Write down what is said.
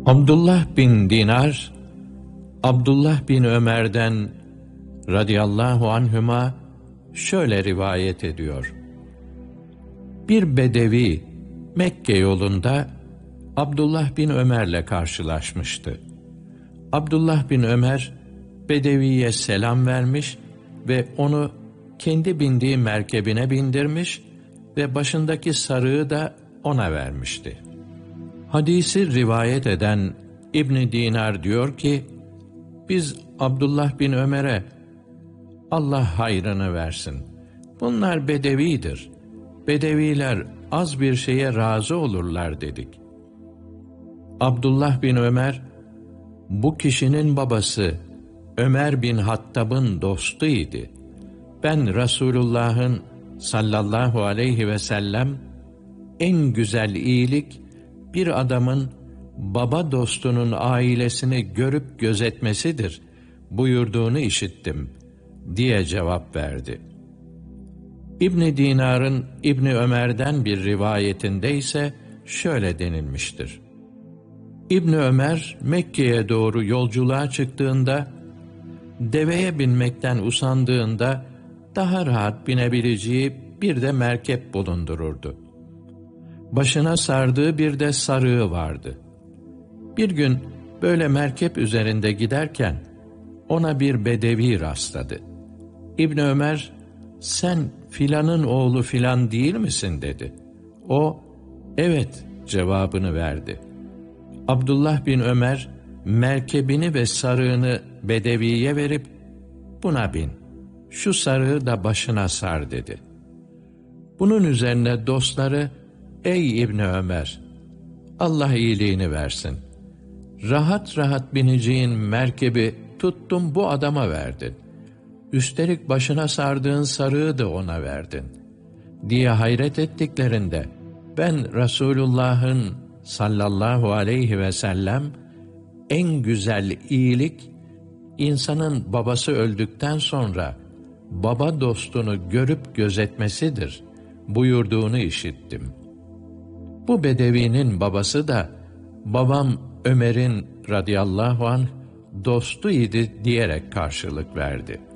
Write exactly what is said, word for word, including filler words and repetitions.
Abdullah bin Dinar, Abdullah bin Ömer'den radıyallahu anhüma şöyle rivayet ediyor. Bir bedevi Mekke yolunda Abdullah bin Ömer'le karşılaşmıştı. Abdullah bin Ömer bedeviye selam vermiş ve onu kendi bindiği merkebine bindirmiş ve başındaki sarığı da ona vermişti. Hadisi rivayet eden İbn Dinar diyor ki, biz Abdullah bin Ömer'e Allah hayrını versin, bunlar bedevidir, bedeviler az bir şeye razı olurlar dedik. Abdullah bin Ömer, bu kişinin babası Ömer bin Hattab'ın dostuydu. Ben Resulullah'ın sallallahu aleyhi ve sellem en güzel iyilik bir adamın baba dostunun ailesini görüp gözetmesidir buyurduğunu işittim diye cevap verdi. İbn Dinar'ın İbn Ömer'den bir rivayetinde ise şöyle denilmiştir. İbn Ömer Mekke'ye doğru yolculuğa çıktığında, deveye binmekten usandığında daha rahat binebileceği bir de merkep bulundururdu. Başına sardığı bir de sarığı vardı. Bir gün böyle merkep üzerinde giderken ona bir bedevi rastladı. İbn Ömer, sen filanın oğlu filan değil misin dedi. O, evet cevabını verdi. Abdullah bin Ömer merkebini ve sarığını bedeviye verip buna bin, şu sarığı da başına sar dedi. Bunun üzerine dostları, ey İbn Ömer, Allah iyiliğini versin, rahat rahat bineceğin merkebi tuttun bu adama verdin, üstelik başına sardığın sarığı da ona verdin diye hayret ettiklerinde, ben Resulullah'ın sallallahu aleyhi ve sellem en güzel iyilik insanın babası öldükten sonra baba dostunu görüp gözetmesidir buyurduğunu işittim. Bu bedevinin babası da babam Ömer'in radıyallahu anh dostu idi diyerek karşılık verdi.